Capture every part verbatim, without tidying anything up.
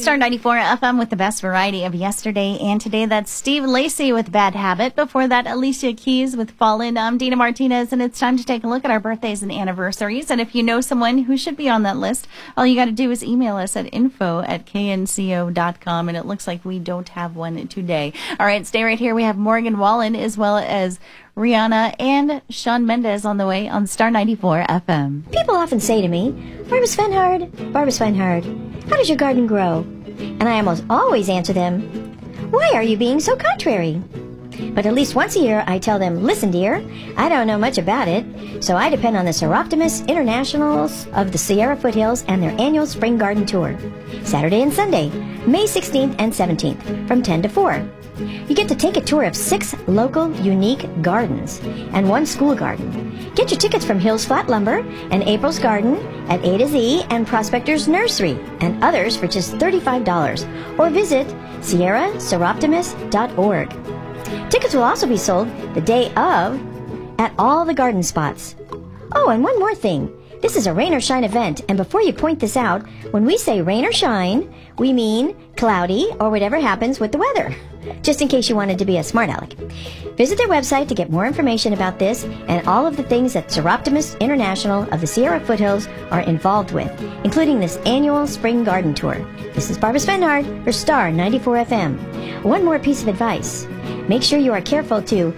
Star ninety-four F M with the best variety of yesterday and today. That's Steve Lacy with Bad Habit. Before that, Alicia Keys with Fallen. I'm Dina Martinez, and it's time to take a look at our birthdays and anniversaries. And if you know someone who should be on that list, all you got to do is email us at info at k n c o dot com, and it looks like we don't have one today. All right, stay right here. We have Morgan Wallen as well as Rihanna and Shawn Mendes on the way on Star ninety-four F M. People often say to me, Barbara Svenhard, Barbara Svenhard, how does your garden grow? And I almost always answer them, why are you being so contrary? But at least once a year, I tell them, listen, dear, I don't know much about it, so I depend on the Seroptimus Internationals of the Sierra Foothills and their annual Spring Garden Tour. Saturday and Sunday, May sixteenth and seventeenth, from ten to four. You get to take a tour of six local, unique gardens and one school garden. Get your tickets from Hills Flat Lumber and April's Garden at A to Z and Prospector's Nursery and others for just thirty-five dollars, or visit sierra seroptimus dot org. Tickets will also be sold the day of at all the garden spots. Oh, and one more thing. This is a rain or shine event, and before you point this out, when we say rain or shine, we mean cloudy or whatever happens with the weather, just in case you wanted to be a smart aleck. Visit their website to get more information about this and all of the things that Seroptimus International of the Sierra Foothills are involved with, including this annual Spring Garden Tour. This is Barbara Svenhard for Star ninety-four F M. One more piece of advice. Make sure you are careful to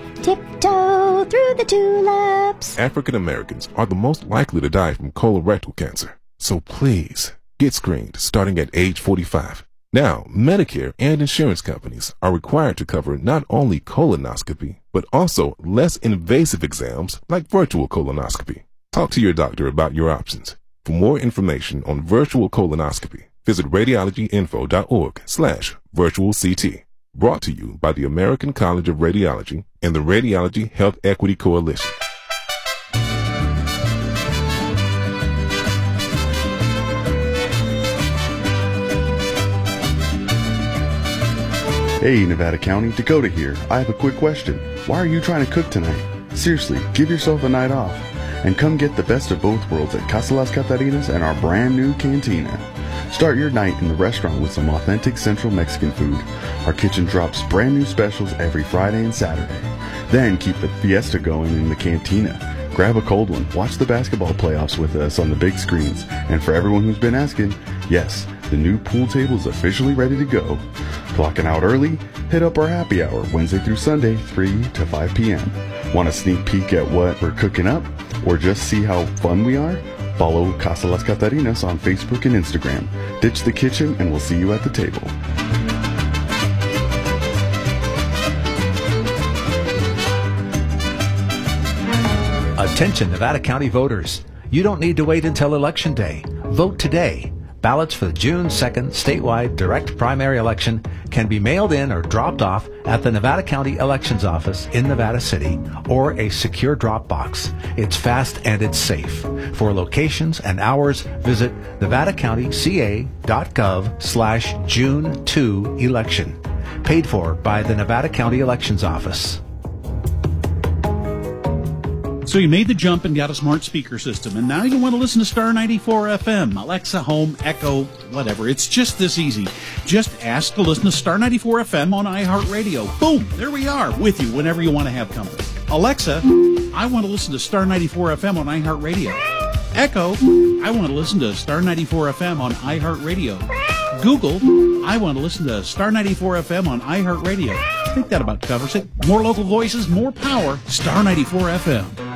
tiptoe through the tulips. African Americans are the most likely to die from colorectal cancer. So please, get screened starting at age forty-five. Now, Medicare and insurance companies are required to cover not only colonoscopy, but also less invasive exams like virtual colonoscopy. Talk to your doctor about your options. For more information on virtual colonoscopy, visit radiologyinfo.org slash virtual CT. Brought to you by the American College of Radiology and the Radiology Health Equity Coalition. Hey, Nevada County, Dakota here. I have a quick question. Why are you trying to cook tonight? Seriously, give yourself a night off and come get the best of both worlds at Casa Las Catarinas and our brand new cantina. Start your night in the restaurant with some authentic Central Mexican food. Our kitchen drops brand new specials every Friday and Saturday. Then keep the fiesta going in the cantina. Grab a cold one, watch the basketball playoffs with us on the big screens. And for everyone who's been asking, yes, the new pool table is officially ready to go. Clocking out early? Hit up our happy hour Wednesday through Sunday, three to five p.m. Want a sneak peek at what we're cooking up? Or just see how fun we are? Follow Casa Las Catarinas on Facebook and Instagram. Ditch the kitchen and we'll see you at the table. Attention Nevada County voters. You don't need to wait until Election Day. Vote today. Ballots for the June second statewide direct primary election can be mailed in or dropped off at the Nevada County Elections Office in Nevada City or a secure drop box. It's fast and it's safe. For locations and hours, visit nevadacountyca.gov slash June two election. Paid for by the Nevada County Elections Office. So you made the jump and got a smart speaker system, and now you want to listen to Star ninety-four F M, Alexa, Home, Echo, whatever. It's just this easy. Just ask to listen to Star ninety-four F M on iHeartRadio. Boom! There we are, with you whenever you want to have company. Alexa, I want to listen to Star ninety-four F M on iHeartRadio. Echo, I want to listen to Star ninety-four F M on iHeartRadio. Google, I want to listen to Star ninety-four F M on iHeartRadio. I think that about covers it. More local voices, more power. Star ninety-four F M.